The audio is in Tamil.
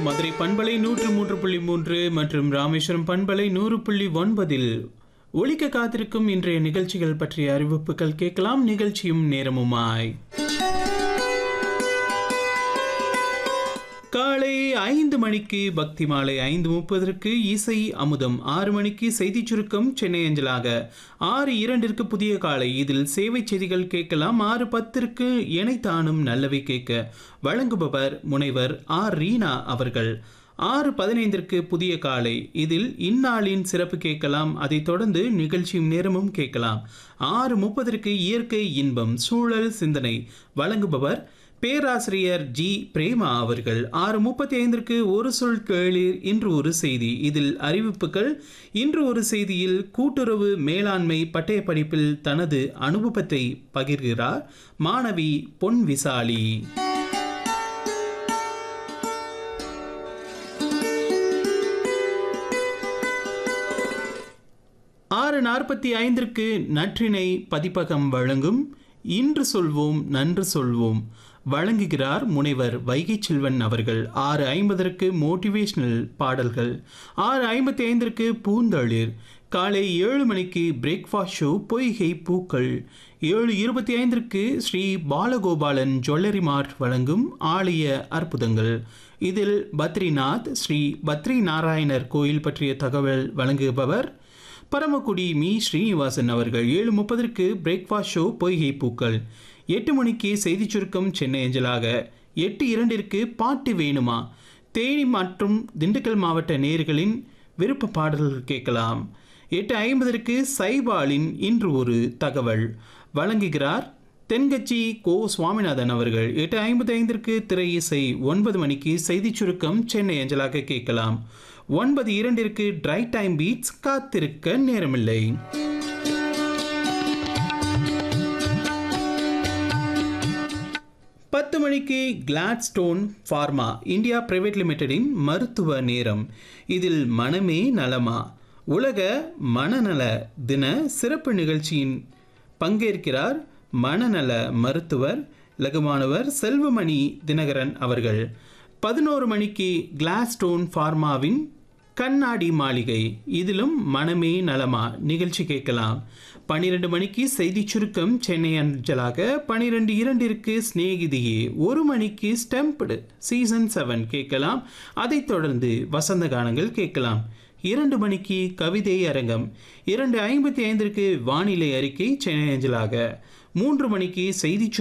மதுரை பண்பலை 103.3 மற்றும் ராமேஸ்வரம் பண்பலை 100.9 ஒலிக்க காத்திருக்கும் இன்றைய நிகழ்ச்சிகள் பற்றிய அறிவிப்புகள் கேட்கலாம். நிகழ்ச்சியும் நேரமுமாய் காலை 5 மணிக்கு பக்தி மாலை 5:30 இசை அமுதம், 6 மணிக்கு செய்தி சுருக்கம் சென்னை அஞ்சலாக, 6:02 புதிய காலை, இதில் சேவை செய்திகள் கேட்கலாம். 6:10 இணைத்தானும் நல்லவை கேட்க வழங்குபவர் முனைவர் ஆர் ரீனா அவர்கள். 6:15 புதிய காலை, இதில் இந்நாளின் சிறப்பு கேட்கலாம். அதைத் தொடர்ந்து நிகழ்ச்சியும் நேரமும் கேட்கலாம். 6:30 இயற்கை இன்பம் சூழல் சிந்தனை வழங்குபவர் பேராசிரியர் ஜி பிரேமா அவர்கள். 6:35 ஒரு சொல் கேளீர் இன்று ஒரு செய்தி, இதில் அறிவிப்புகள். இன்று ஒரு செய்தியில் கூட்டுறவு மேலாண்மை பட்டய படிப்பில் தனது அனுபவத்தை பகிர்கிறார் மாணவி பொன் விசாலி. 6:45 நற்றினை பதிப்பகம் வழங்கும் இன்று சொல்வோம் நன்று சொல்வோம் வழங்குகிறார் முனைவர் வைகை செல்வன் அவர்கள். 6:50 மோட்டிவேஷனல் பாடல்கள். 6:55 பூந்தளிர். காலை 7 மணிக்கு பிரேக்ஃபாஸ்ட் ஷோ பொய்கை பூக்கள். 7:25 ஸ்ரீ பாலகோபாலன் ஜுவல்லரி மார்ட் வழங்கும் ஆலய அற்புதங்கள், இதில் பத்ரிநாத் ஸ்ரீ பத்ரி நாராயணர் கோயில் பற்றிய தகவல் வழங்குபவர் பரமக்குடி மீ ஸ்ரீனிவாசன் அவர்கள். 7:30 பிரேக்ஃபாஸ்ட் ஷோ பொய்கை பூக்கள். 8 மணிக்கு செய்தி சுருக்கம் சென்னை அஞ்சலாக. 8:02 பாட்டு வேணுமா, தேனி மற்றும் திண்டுக்கல் மாவட்ட நேயர்களின் விருப்ப பாடல்கள் கேட்கலாம். 8:50 சைபாலின் இன்று ஒரு தகவல் வழங்குகிறார் தென்கட்சி கோ சுவாமிநாதன் அவர்கள். 8:55 திரை இசை. 9 மணிக்கு செய்தி சுருக்கம் சென்னை அஞ்சலாக கேட்கலாம். 9:02 ட்ரை டைம் பீட்ஸ் காத்திருக்க நேரமில்லை. 10 மணிக்கு கிளாட்ஸ்டோன் ஃபார்மா இந்தியா பிரைவேட் லிமிடெடின் மருத்துவ நேரம், இதில் மனமே நலமா உலக மனநல தின சிறப்பு நிகழ்ச்சியின் பங்கேற்கிறார் மனநல மருத்துவர் லகுமானவர் செல்வமணி தினகரன் அவர்கள். 11 மணிக்கு கிளாட்ஸ்டோன் ஃபார்மாவின் கண்ணாடி மாளிகை, இதிலும் மனமே நலமா நிகழ்ச்சி கேட்கலாம். 12 மணிக்கு செய்தி சுருக்கம் சென்னை அஞ்சலாக. 12:02 சிநேகிதியே. 1 மணிக்கு ஸ்டெம்ப்டு சீசன் 7 கேட்கலாம். அதைத் தொடர்ந்து வசந்த கானங்கள் கேட்கலாம். 2 மணிக்கு கவிதை அரங்கம். 2:55 வானிலை அறிக்கை சென்னை அஞ்சலாக. 3 மணிக்கு செய்தி